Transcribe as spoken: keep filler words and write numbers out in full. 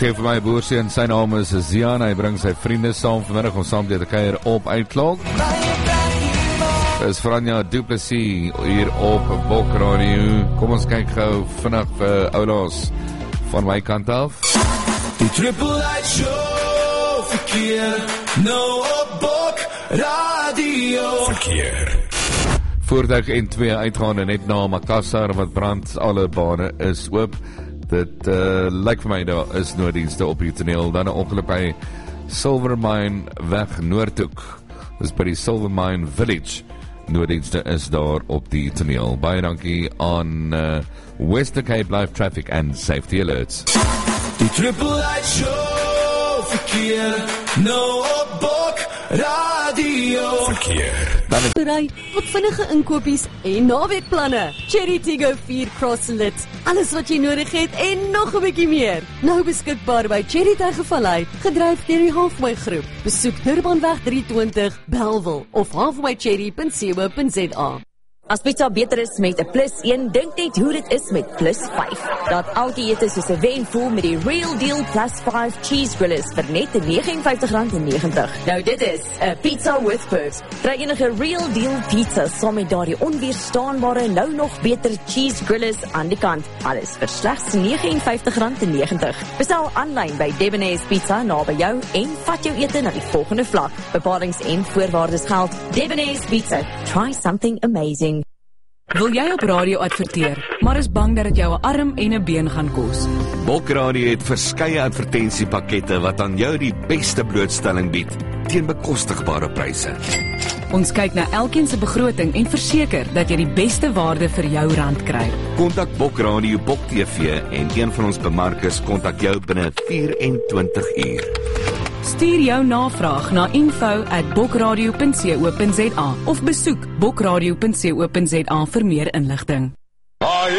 Geef vir my boersie en sy naam is Zian. Hy bring sy vriende saam vanmiddag om saam te kuier op Uitklok. Is Franja Du Plessis hier op Bok Radio. Kom ons kyk gou vinnig vir Oulaas van my kant af. Die Triple H Show verkeer nou op Bok Radio. Verkeer. Voertuig N twee uitgaande net na Makassar wat brand, alle bane is oop. Dit uh, lyk vir my daar is nooddienste op die toneel. Dan 'n ongeluk by Silvermine weg Noordhoek. Dis by die Silvermine Village. Nooddienste is daar op die toneel. Baie dankie aan uh, Western Cape Live Traffic and Safety Alerts. Die Triple H Show verkeer nou op Bok Radio. Verkeer. Berei op vinnige inkopies en naweekplanne. Cherry Tigo vier Cross lid. Alles wat jy nodig het en nog 'n bietjie meer. Nou beskikbaar by Cherry Tygervallei, gedryf deur die Halfway Groep. Besoek Durbanweg drie twintig Bellville of halfway cherry punt co punt za. As pizza beter is met 'n plus een, dink net hoe dit is met plus vyf. Dat elke ete soos 'n wen voel met die Real Deal plus vyf cheese grillers vir net nege en vyftig rand en negentig. Nou dit is 'n pizza with perks. Kry enige Real Deal pizza saam met daardie onweerstaanbare nou nog beter cheese grillers aan die kant. Alles vir slegs nege en vyftig rand en negentig. Bestel aanlyn by Debonairs Pizza naby jou en vat jou ete na die volgende vlak. Bepalings en voorwaardes geld. Debonairs Pizza. Try something amazing. Wil jy op radio adverteer, maar is bang dat dit jou 'n arm en 'n been gaan kos? Bok Radio het verskeie advertensiepakkette wat aan jou die beste blootstelling bied teen bekostigbare pryse. Ons kyk na elkeen se begroting en verseker dat jy die beste waarde vir jou rand kry. Kontak Bok Radio, Bok T V en een van ons bemarkers kontak jou binne vyf en twintig uur. Stuur jou navraag na info at bokradio punt co punt za of besoek bokradio punt co punt za vir meer inligting.